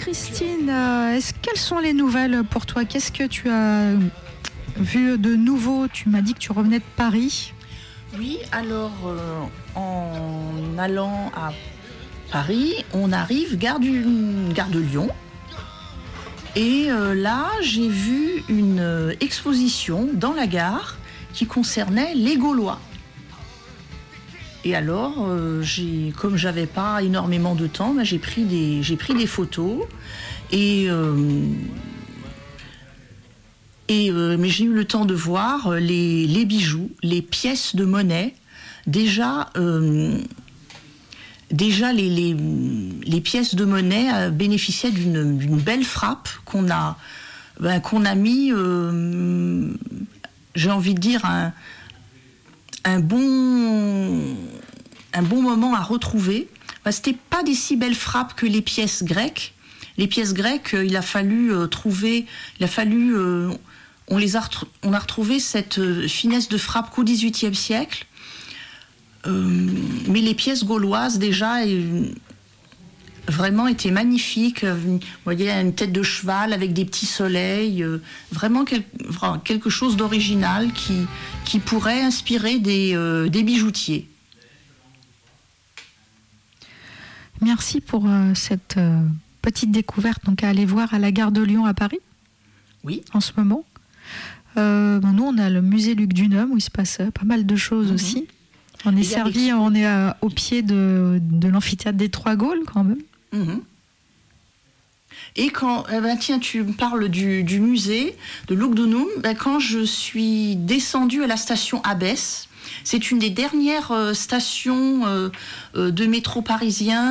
Christine, quelles sont les nouvelles pour toi? Qu'est-ce que tu as vu de nouveau? Tu m'as dit que tu revenais de Paris. Oui, alors en allant à Paris, on arrive gare de Lyon. Et là, j'ai vu une exposition dans la gare qui concernait les Gaulois. Et alors, comme j'avais pas énormément de temps, j'ai pris des photos mais j'ai eu le temps de voir les bijoux, les pièces de monnaie. Déjà les pièces de monnaie bénéficiaient d'une belle frappe qu'on a mis, j'ai envie de dire, un bon moment à retrouver. C'était pas des si belles frappes que les pièces grecques. Les pièces grecques, on a retrouvé cette finesse de frappe qu'au XVIIIe siècle. Mais les pièces gauloises, déjà, vraiment étaient magnifiques. Vous voyez, une tête de cheval avec des petits soleils. Vraiment quelque chose d'original qui pourrait inspirer des bijoutiers. Merci pour cette petite découverte donc à aller voir à la gare de Lyon à Paris. Oui. En ce moment. Nous, on a le musée Luc Dunhomme où il se passe pas mal de choses aussi. On est au pied de l'amphithéâtre des Trois Gaules quand même. Et quand, tu me parles du musée de Luc Dunhomme, quand je suis descendue à la station Abbesse, c'est une des dernières stations de métro parisien